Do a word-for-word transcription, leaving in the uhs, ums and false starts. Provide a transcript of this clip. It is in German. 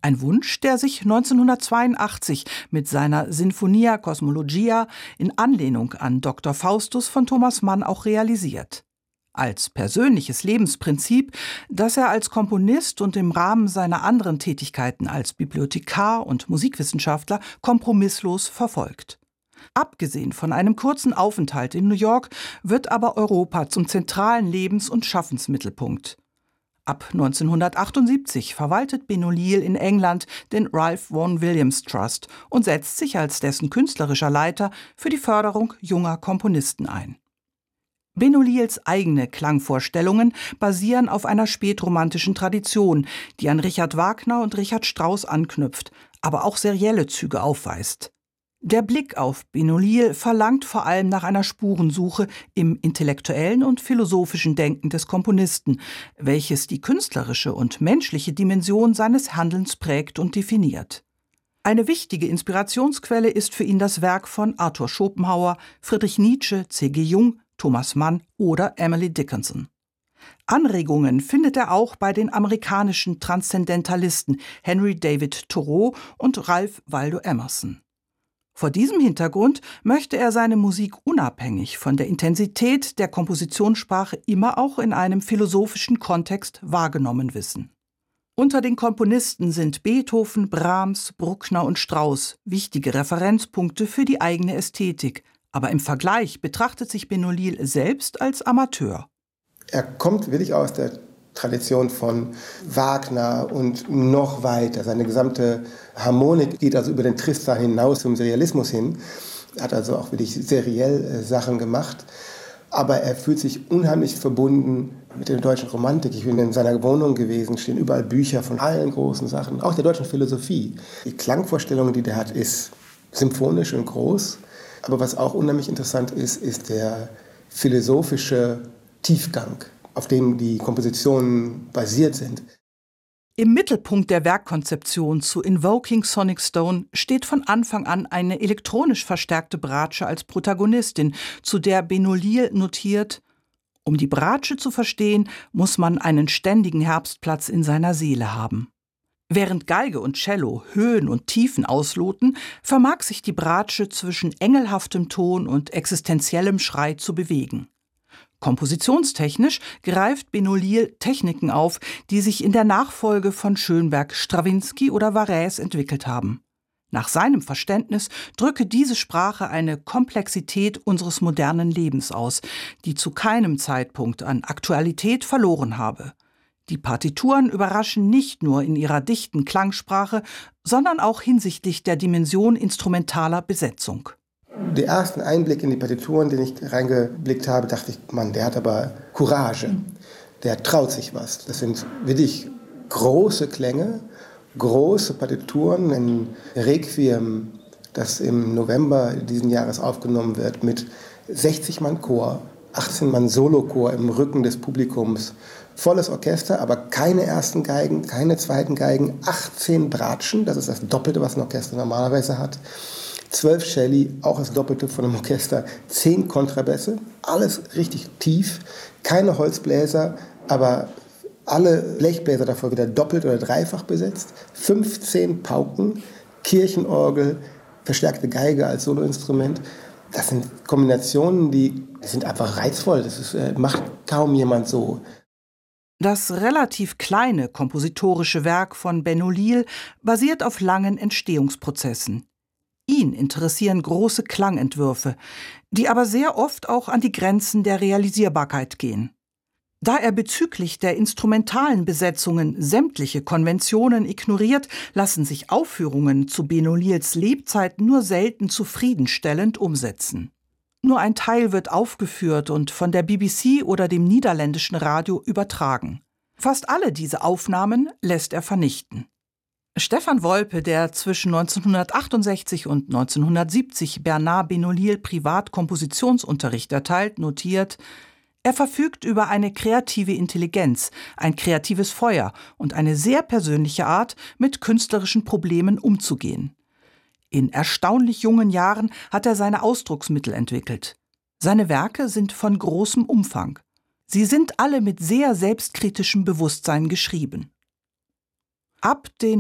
Ein Wunsch, der sich neunzehnhundertzweiundachtzig mit seiner Sinfonia Cosmologia in Anlehnung an Doktor Faustus von Thomas Mann auch realisiert. Als persönliches Lebensprinzip, das er als Komponist und im Rahmen seiner anderen Tätigkeiten als Bibliothekar und Musikwissenschaftler kompromisslos verfolgt. Abgesehen von einem kurzen Aufenthalt in New York wird aber Europa zum zentralen Lebens- und Schaffensmittelpunkt. Ab neunzehnhundertachtundsiebzig verwaltet Benoliel in England den Ralph Vaughan Williams Trust und setzt sich als dessen künstlerischer Leiter für die Förderung junger Komponisten ein. Benoliels eigene Klangvorstellungen basieren auf einer spätromantischen Tradition, die an Richard Wagner und Richard Strauss anknüpft, aber auch serielle Züge aufweist. Der Blick auf Benoliel verlangt vor allem nach einer Spurensuche im intellektuellen und philosophischen Denken des Komponisten, welches die künstlerische und menschliche Dimension seines Handelns prägt und definiert. Eine wichtige Inspirationsquelle ist für ihn das Werk von Arthur Schopenhauer, Friedrich Nietzsche, C G Jung, Thomas Mann oder Emily Dickinson. Anregungen findet er auch bei den amerikanischen Transzendentalisten Henry David Thoreau und Ralph Waldo Emerson. Vor diesem Hintergrund möchte er seine Musik unabhängig von der Intensität der Kompositionssprache immer auch in einem philosophischen Kontext wahrgenommen wissen. Unter den Komponisten sind Beethoven, Brahms, Bruckner und Strauss wichtige Referenzpunkte für die eigene Ästhetik, aber im Vergleich betrachtet sich Benoliel selbst als Amateur. Er kommt wirklich aus der Tradition von Wagner und noch weiter. Seine gesamte Harmonik geht also über den Tristan hinaus zum Serialismus hin. Er hat also auch wirklich seriell äh, Sachen gemacht. Aber er fühlt sich unheimlich verbunden mit der deutschen Romantik. Ich bin in seiner Wohnung gewesen, stehen überall Bücher von allen großen Sachen, auch der deutschen Philosophie. Die Klangvorstellung, die der hat, ist symphonisch und groß. Aber was auch unheimlich interessant ist, ist der philosophische Tiefgang, auf dem die Kompositionen basiert sind. Im Mittelpunkt der Werkkonzeption zu Invoking Sonic Stone steht von Anfang an eine elektronisch verstärkte Bratsche als Protagonistin, zu der Benoliel notiert: Um die Bratsche zu verstehen, muss man einen ständigen Herbstplatz in seiner Seele haben. Während Geige und Cello Höhen und Tiefen ausloten, vermag sich die Bratsche zwischen engelhaftem Ton und existenziellem Schrei zu bewegen. Kompositionstechnisch greift Benoliel Techniken auf, die sich in der Nachfolge von Schönberg, Strawinsky oder Varèse entwickelt haben. Nach seinem Verständnis drücke diese Sprache eine Komplexität unseres modernen Lebens aus, die zu keinem Zeitpunkt an Aktualität verloren habe. Die Partituren überraschen nicht nur in ihrer dichten Klangsprache, sondern auch hinsichtlich der Dimension instrumentaler Besetzung. Den ersten Einblick in die Partituren, den ich reingeblickt habe, dachte ich, Mann, der hat aber Courage. Der traut sich was. Das sind wirklich große Klänge, große Partituren. Ein Requiem, das im November diesen Jahres aufgenommen wird, mit sechzig Mann Chor, achtzehn Mann Solochor im Rücken des Publikums. Volles Orchester, aber keine ersten Geigen, keine zweiten Geigen, achtzehn Bratschen, das ist das Doppelte, was ein Orchester normalerweise hat. zwölf Celli, auch das Doppelte von einem Orchester, zehn Kontrabässe, alles richtig tief, keine Holzbläser, aber alle Blechbläser davor wieder doppelt oder dreifach besetzt, fünfzehn Pauken, Kirchenorgel, verstärkte Geige als Soloinstrument. Das sind Kombinationen, die sind einfach reizvoll, das ist, äh, macht kaum jemand so. Das relativ kleine kompositorische Werk von Benoliel basiert auf langen Entstehungsprozessen. Ihn interessieren große Klangentwürfe, die aber sehr oft auch an die Grenzen der Realisierbarkeit gehen. Da er bezüglich der instrumentalen Besetzungen sämtliche Konventionen ignoriert, lassen sich Aufführungen zu Benoliels Lebzeit nur selten zufriedenstellend umsetzen. Nur ein Teil wird aufgeführt und von der B B C oder dem niederländischen Radio übertragen. Fast alle diese Aufnahmen lässt er vernichten. Stefan Wolpe, der zwischen neunzehnhundertachtundsechzig und neunzehnhundertsiebzig Bernard Benoliel Privatkompositionsunterricht erteilt, notiert: Er verfügt über eine kreative Intelligenz, ein kreatives Feuer und eine sehr persönliche Art, mit künstlerischen Problemen umzugehen. In erstaunlich jungen Jahren hat er seine Ausdrucksmittel entwickelt. Seine Werke sind von großem Umfang. Sie sind alle mit sehr selbstkritischem Bewusstsein geschrieben. Ab den